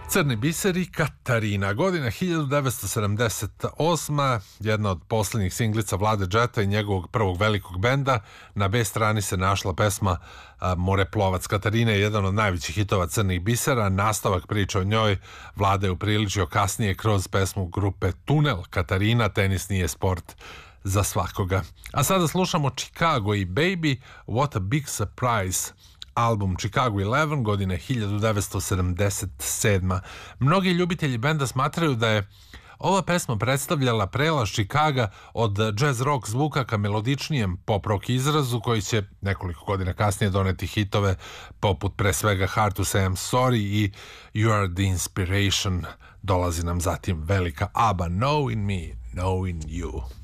Crni biser i Katarina. Godina 1978. Jedna od posljednjih singlica Vlade Džeta i njegovog prvog velikog benda. Na B strani se našla pesma Moreplovac. Katarina je jedan od najvećih hitova Crnih bisera. Nastavak priče o njoj Vlada je upriličio kasnije kroz pesmu grupe Tunel. Katarina, tenis nije sport za svakoga. A sada slušamo Chicago i Baby, What a Big Surprise. Album Chicago 11, godine 1977. Mnogi ljubitelji benda smatraju da je ova pesma predstavljala prelaz Chicaga od jazz rock zvuka ka melodičnijem pop rock izrazu koji će nekoliko godina kasnije doneti hitove poput pre svega Hard to Say I'm Sorry i You Are the Inspiration. Dolazi nam zatim velika ABBA, Knowing Me, Knowing You.